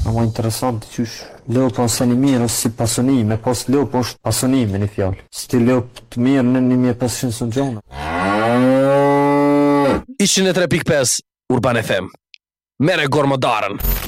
Ma interesant, qysh? Leo po se një mirë ose si pasonime, pas Leo po është pasonime një fjallë. Si ti Leo të mirë në 1500 së gjona. 103.5 Urban FM. Mere gormodarën.